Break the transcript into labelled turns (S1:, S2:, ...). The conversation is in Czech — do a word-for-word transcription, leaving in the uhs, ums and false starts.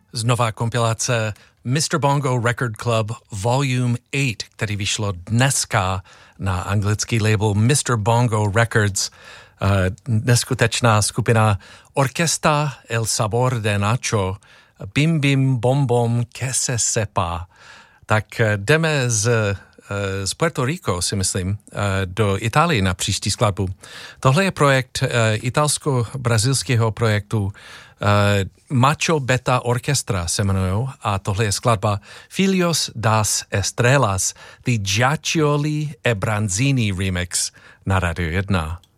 S1: z nová kompilace mister Bongo Record Club Volume osm, který vyšlo dneska na anglický label mister Bongo Records. Uh, neskutečná skupina Orquesta El Sabor de Nacho, Bim Bim Bom Bom Que Se Sepa. Tak jdeme z, z Puerto Rico, si myslím, do Itálie na příští skladbu. Tohle je projekt italsko-brazilského projektu Macho Beta Orchestra se jmenujou a tohle je skladba Filhos das Estrelas, The Giacchioli e Branzini remix na Radio jedna.